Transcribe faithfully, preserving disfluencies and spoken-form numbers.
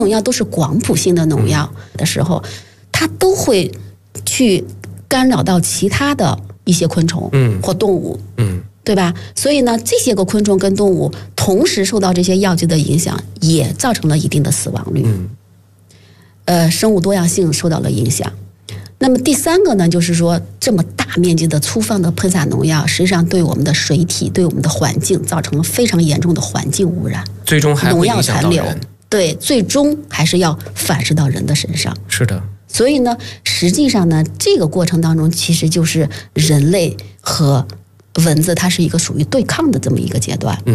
农药都是广谱性的农药的时候，它都会去干扰到其他的一些昆虫或动物， 嗯， 对吧？所以呢，这些个昆虫跟动物同时受到这些药剂的影响，也造成了一定的死亡率。 嗯， 呃，生物多样性受到了影响。那么第三个呢，就是说这么大面积的粗放的喷洒农药，实际上对我们的水体、对我们的环境造成了非常严重的环境污染， 最终还会影响到人。农药残留， 对，最终还是要反噬到人的身上。 是的。 所以呢，实际上呢，这个过程当中，其实就是人类和蚊子它是一个属于对抗的这么一个阶段。